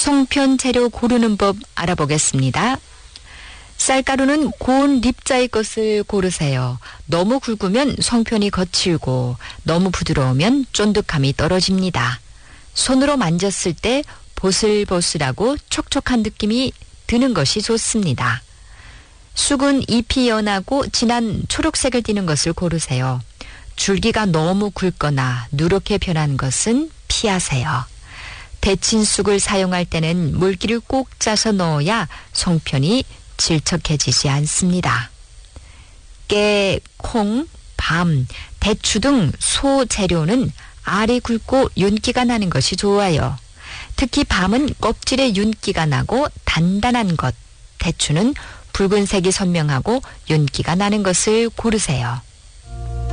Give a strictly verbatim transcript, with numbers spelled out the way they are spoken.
송편 재료 고르는 법 알아보겠습니다. 쌀가루는 고운 립자의 것을 고르세요. 너무 굵으면 송편이 거칠고 너무 부드러우면 쫀득함이 떨어집니다. 손으로 만졌을 때 보슬보슬하고 촉촉한 느낌이 드는 것이 좋습니다. 쑥은 잎이 연하고 진한 초록색을 띠는 것을 고르세요. 줄기가 너무 굵거나 누렇게 변한 것은 피하세요. 데친 쑥을 사용할 때는 물기를 꼭 짜서 넣어야 송편이 질척해지지 않습니다. 깨, 콩, 밤, 대추 등 소 재료는 알이 굵고 윤기가 나는 것이 좋아요. 특히 밤은 껍질에 윤기가 나고 단단한 것, 대추는 붉은색이 선명하고 윤기가 나는 것을 고르세요.